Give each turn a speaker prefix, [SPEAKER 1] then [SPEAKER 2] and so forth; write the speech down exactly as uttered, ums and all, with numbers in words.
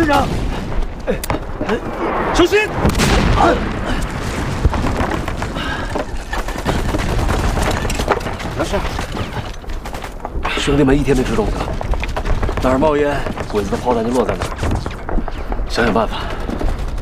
[SPEAKER 1] 师长，
[SPEAKER 2] 小心！
[SPEAKER 1] 没事。兄弟们一天没吃东西了，哪儿冒烟，鬼子的炮弹就落在哪儿。想想办法。